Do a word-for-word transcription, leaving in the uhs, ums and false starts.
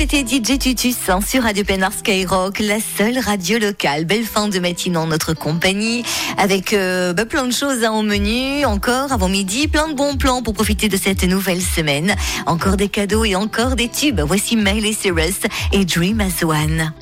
c'était D J Tutus hein, sur Radio Pénard Skyrock, la seule radio locale. Belle fin de matinée en notre compagnie, avec euh, bah, plein de choses hein, au menu, encore avant midi, plein de bons plans pour profiter de cette nouvelle semaine. Encore des cadeaux et encore des tubes. Voici Miley Cyrus et Dream as One.